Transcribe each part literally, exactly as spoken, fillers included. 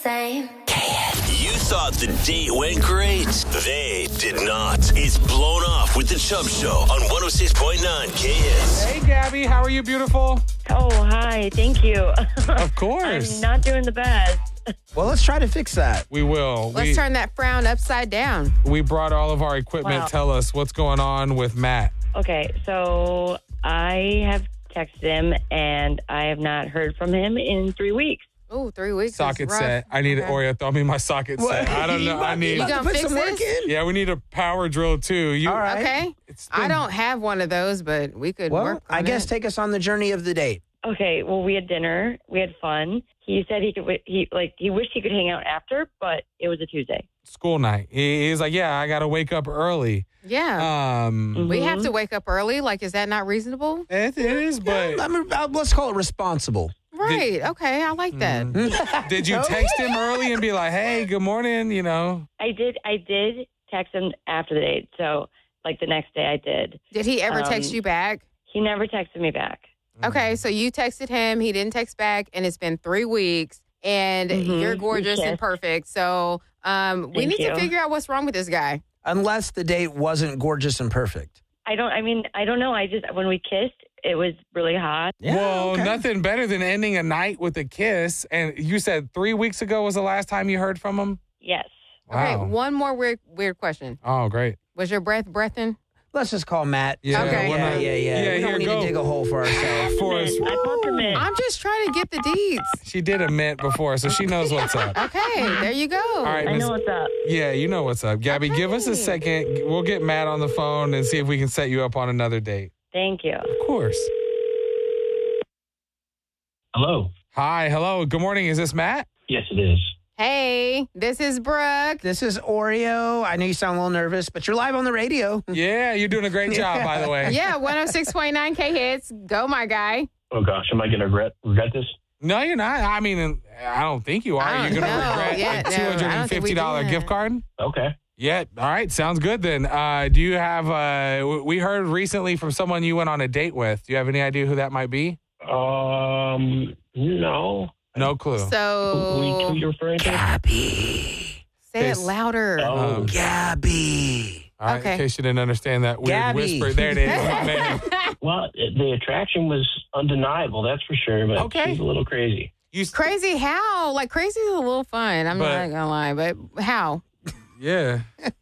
Same. You thought the date went great. They did not. It's Blown Off with the Chubb Show on one oh six point nine K S. Hey, Gabby. How are you, beautiful? Oh, hi. Thank you. Of course. I'm not doing the best. Well, let's try to fix that. We will. Let's we, turn that frown upside down. we brought all of our equipment. Wow. Tell us what's going on with Matt. Okay, so I have texted him, and I have not heard from him in three weeks. Oh, three weeks. Socket is rough. set. I need Okay. Oreo. Throw me my socket set. I don't know. I need. You gonna put fix some work this? in. Yeah, we need a power drill too. You, All right. Okay. It's I been- don't have one of those, but we could Well, work on I guess it. take us on the journey of the date. Okay, well, we had dinner. We had fun. He said he could. wi- He like he wished he could hang out after, but it was a Tuesday. School night. He, he's like, yeah, I got to wake up early. Yeah. Um, We have Mhm. to wake up early. Like, is that not reasonable? it, it is, but I mean, uh, let's call it responsible. Right. Okay. I like that. did you text him early and be like, hey, good morning? You know, I did. I did text him after the date. So like the next day, I did. Did he ever text Um, you back? He never texted me back. Okay. So you texted him. He didn't text back, and it's been three weeks, and Mhm. you're gorgeous We and kissed. perfect. So um, we Thank need to you. figure out what's wrong with this guy. Unless the date wasn't gorgeous and perfect. I don't. I mean, I don't know. I just when we kissed, it was really hot. well, okay. nothing better than ending a night with a kiss. And you said three weeks ago was the last time you heard from him? Yes. Okay. Wow. One more weird weird question. Oh, great. Was your breath breathing? Let's just call Matt. Yeah, Okay. we're Yeah, not- yeah, yeah. Yeah, we here don't need go. to dig a hole for ourselves. For us, I popped him in. I'm just trying to get the deeds. she did a mint before, so she knows what's up. Okay. There you go. All right, I Miss- know what's up. Yeah, you know what's up. Gabby, give us a Okay. second. We'll get Matt on the phone and see if we can set you up on another date. Thank you. Of course. Hello. Hi, hello. Good morning. Is this Matt? Yes, it is. Hey, this is Brooke. This is Oreo. I know you sound a little nervous, but you're live on the radio. Yeah, you're doing a great job, by the way. Yeah, one oh six point nine K hits. Go, my guy. Oh gosh, am I going to regret regret this? No, you're not. I mean, I don't think you are. I You're don't going to know. regret Yeah, a no, two I don't hundred think we fifty dollars do that. gift card? Okay. Yeah. All right. Sounds good then. Uh, do you have, uh, w- we heard recently from someone you went on a date with. Do you have any idea who that might be? Um, no. No clue. Who, who So you referring to? Gabby. say it Face- louder. Oh, Um, Gabby. All right, Okay. in case you didn't understand that weird Gabby. whisper. There it is, my man. well, it- the attraction was undeniable, that's for sure. But Okay. she's a little crazy. You, Crazy how? Like, crazy is a little fun. I'm But- not going to lie, but how? yeah.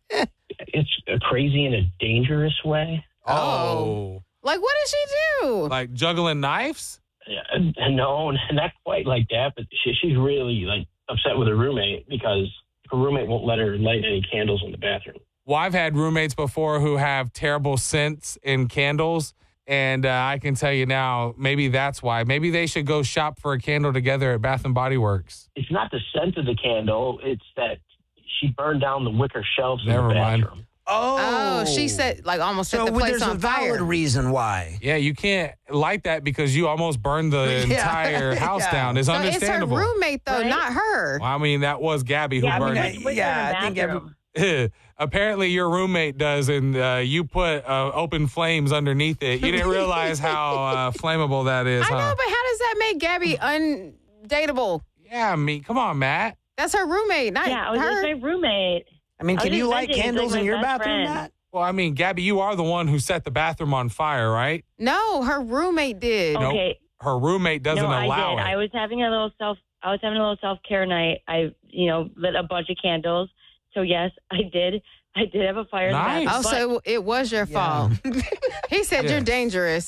It's uh, crazy in a dangerous way. Oh. Like, what did she do? Like juggling knives? Uh, no, not quite like that. But she, she's really like upset with her roommate because her roommate won't let her light any candles in the bathroom. Well, I've had roommates before who have terrible scents in candles. And uh, I can tell you now, maybe that's why. Maybe they should go shop for a candle together at Bath and Body Works. It's not the scent of the candle; it's that she burned down the wicker shelves Never in the mind. bathroom. Oh. Oh, she said, like, almost So set the well, place there's a on valid fire. reason why. Yeah, you can't light that because you almost burned the Yeah. entire house Yeah. down. It's So it's her understandable. roommate, though, Right? not her. Well, I mean, that was Gabby who Yeah, I mean, burned that's it. wicker Yeah, in the I think every- bathroom. Apparently, your roommate does, and uh, you put uh, open flames underneath it. You didn't realize how uh, flammable that is, I huh? know, but how does that make Gabby undateable? Yeah, I mean, come on, Matt. That's her roommate, not Yeah, I was her. just my roommate. I mean, I can was you just light venting. He's candles like in my your best bathroom, friend. Matt? Well, I mean, Gabby, you are the one who set the bathroom on fire, right? No, her roommate did. Nope. Okay. Her roommate doesn't no, allow I did. it. I was having a little self. I was having a little self care night. I, you know, lit a bunch of candles. So yes, I did. I did have a fire. Nice. In the Oh, bathroom, so it was your Yeah. fault. He said Yeah. you're dangerous.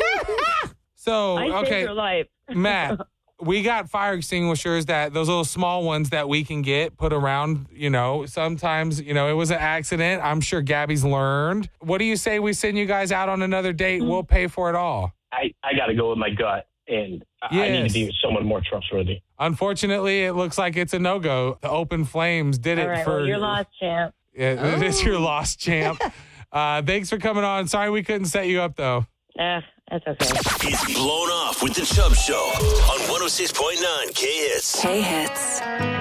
so, but I saved okay, your life. Matt, we got fire extinguishers that those little small ones that we can get put around, you know, sometimes, you know, it was an accident. I'm sure Gabby's learned. What do you say we send you guys out on another date? We'll pay for it all. I, I got to go with my gut, and I- I need Yes. to be with someone more trustworthy. Unfortunately, it looks like it's a no-go. The open flames did All it right. for Well, you're lost, champ. Yeah, it is your lost champ. Uh, thanks for coming on. Sorry we couldn't set you up, though. Eh, that's okay. It's Blown Off with the Chubb Show on one oh six point nine K Hits. K Hits.